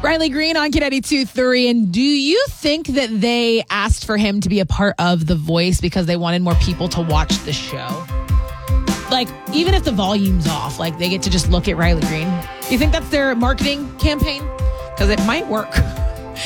Riley Green on Kid 92.3. And do you think that they asked for him to be a part of The Voice because they wanted more people to watch the show? Like, even if the volume's off, like, they get to just look at Riley Green. Do you think that's their marketing campaign? Because it might work.